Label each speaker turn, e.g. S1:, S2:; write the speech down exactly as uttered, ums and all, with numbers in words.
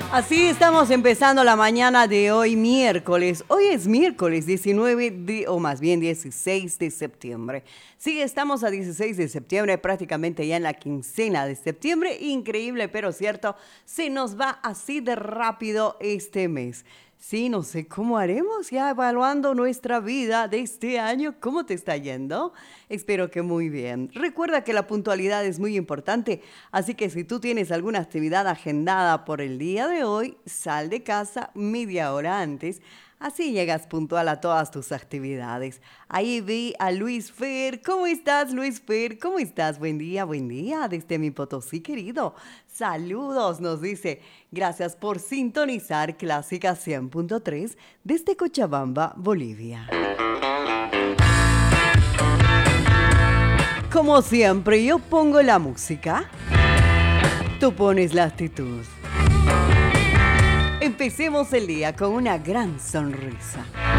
S1: Así estamos empezando la mañana de hoy, miércoles. Hoy es miércoles diecinueve, de, o más bien dieciséis de septiembre. Sí, estamos a dieciséis de septiembre, prácticamente ya en la quincena de septiembre. Increíble, pero cierto, se nos va así de rápido este mes. Sí, no sé cómo haremos ya evaluando nuestra vida de este año. ¿Cómo te está yendo? Espero que muy bien. Recuerda que la puntualidad es muy importante, así que si tú tienes alguna actividad agendada por el día de hoy, sal de casa media hora antes. Así llegas puntual a todas tus actividades. Ahí vi a Luis Fer. ¿Cómo estás, Luis Fer? ¿Cómo estás? Buen día, buen día, desde mi Potosí, querido. Saludos, nos dice. Gracias por sintonizar Clásica cien punto tres desde Cochabamba, Bolivia. Como siempre, yo pongo la música. Tú pones la actitud. Empecemos el día con una gran sonrisa.